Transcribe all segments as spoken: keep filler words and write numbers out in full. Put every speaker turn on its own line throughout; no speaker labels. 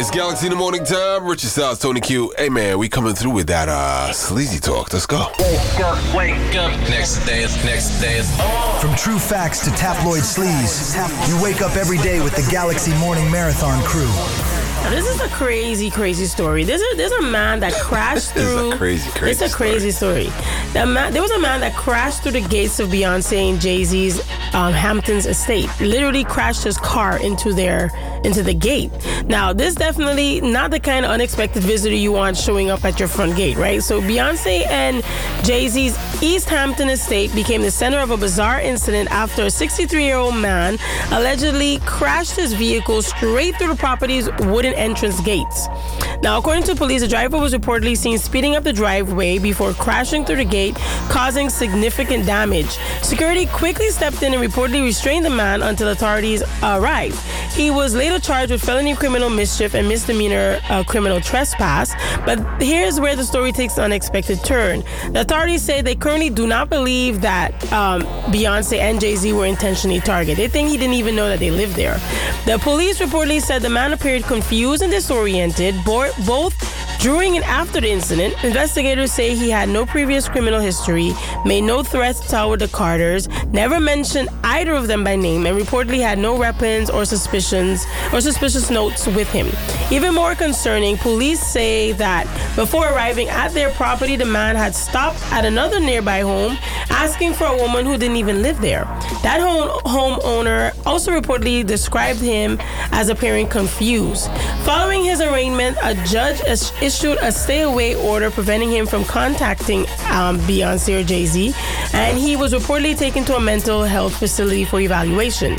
It's Galaxy in the morning time. Richard Styles, Tony Q. Hey man, we coming through with that uh sleazy talk. Let's go.
Wake up, wake up. Next dance, next dance. Oh.
From true facts to tabloid sleaze, you wake up every day with the Galaxy Morning Marathon crew.
Now, this is a crazy, crazy story. There's a, there's a man that crashed through...
It's a crazy, crazy
It's a crazy story. story. The man, there was a man that crashed through the gates of Beyonce and Jay-Z's um, Hamptons estate. Literally crashed his car into their into the gate. Now, this definitely not the kind of unexpected visitor you want showing up at your front gate, right? So Beyonce and Jay-Z's East Hampton estate became the center of a bizarre incident after a sixty-three-year-old man allegedly crashed his vehicle straight through the property's wooden entrance gates. Now, according to police, the driver was reportedly seen speeding up the driveway before crashing through the gate, causing significant damage. Security quickly stepped in and reportedly restrained the man until authorities arrived. He was later charged with felony criminal mischief and misdemeanor uh, criminal trespass. But here's where the story takes an unexpected turn. The authorities say they currently do not believe that um, Beyonce and Jay-Z were intentionally targeted. They think he didn't even know that they lived there. The police reportedly said the man appeared confused and disoriented, both during and after the incident. Investigators say he had no previous criminal history, made no threats toward the Carters, never mentioned either of them by name, and reportedly had no weapons or suspicions or suspicious notes with him. Even more concerning, police say that before arriving at their property, the man had stopped at another nearby home asking for a woman who didn't even live there. That home homeowner also reportedly described him as appearing confused. Following his arraignment, a judge issued a stay-away order preventing him from contacting um, Beyonce or Jay-Z, and he was reportedly taken to a mental health facility for evaluation.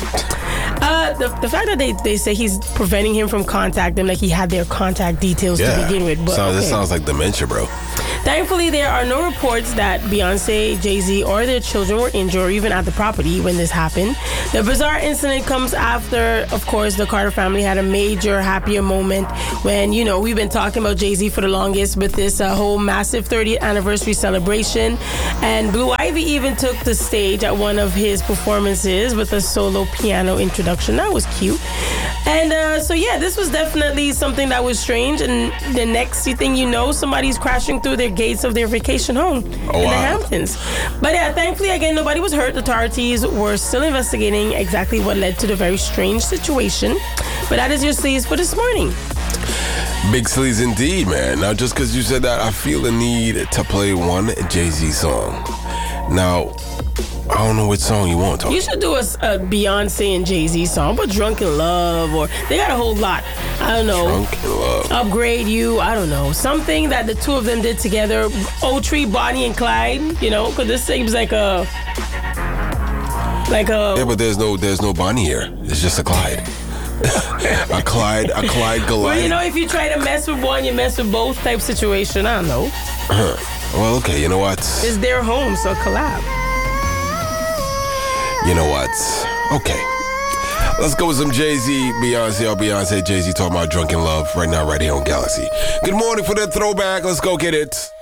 Uh, the, the fact that they, they say he's preventing him from contacting them, like he had their contact details yeah. to begin with. But,
so,
okay.
This sounds like dementia, bro.
Thankfully, there are no reports that Beyonce, Jay-Z, or their children were injured or even at the property when this happened. The bizarre incident comes after, of course, the Carter family had a major happier moment when, you know, we've been talking about Jay-Z for the longest with this uh, whole massive thirtieth anniversary celebration. And Blue Ivy even took the stage at one of his performances with a solo piano introduction. That was cute. And uh, so, yeah, this was definitely something that was strange. And the next thing you know, somebody's crashing through their gates of their vacation home
oh,
in
wow.
the Hamptons. But yeah, thankfully, again, nobody was hurt. The authorities were still investigating exactly what led to the very strange situation. But that is your sleaze for this morning.
Big sleaze indeed, man. Now, just because you said that, I feel the need to play one Jay-Z song. Now, I don't know which song you want to talk
You should do a, a Beyonce and Jay-Z song, but Drunken Love, or they got a whole lot. I don't know.
Drunken Love.
Upgrade You, I don't know. Something that the two of them did together. Otree, Bonnie and Clyde, you know, because this seems like a... Like a...
Yeah, but there's no there's no Bonnie here. It's just a Clyde. a Clyde, a Clyde Goliath.
Well, you know, if you try to mess with one, you mess with both type situation. I don't know.
Uh-huh. Well, okay, you know what?
It's their home, so collab.
You know what? Okay. Let's go with some Jay-Z, Beyonce, or Beyonce, Jay-Z talking about Drunken Love right now, right here on Galaxy. Good morning for that throwback. Let's go get it.